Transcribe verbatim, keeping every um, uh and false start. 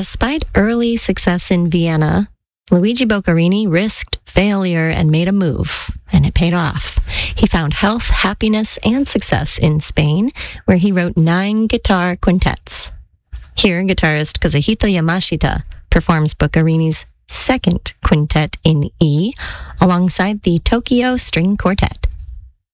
Despite early success in Vienna, Luigi Boccherini risked failure and made a move, and it paid off. He found health, happiness, and success in Spain, where he wrote nine guitar quintets. Here, guitarist Kazuhito Yamashita performs Boccherini's second quintet in E, alongside the Tokyo String Quartet.